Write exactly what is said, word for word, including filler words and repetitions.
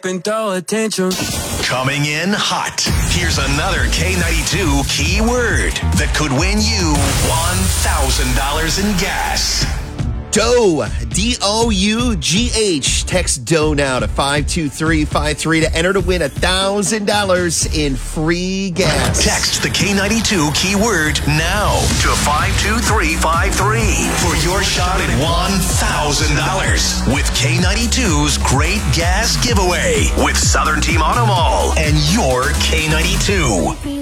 and throw attention. Coming in hot. Here's another K ninety-two keyword that could win you one thousand dollars in gas. Dough, D O U G H. Text Dough now to five two three five three to enter to win one thousand dollars in free gas. Text the K ninety-two keyword now to five two three five three for your shot at one thousand dollars with K ninety-two's Great Gas Giveaway with Southern Team Auto Mall and your K ninety-two.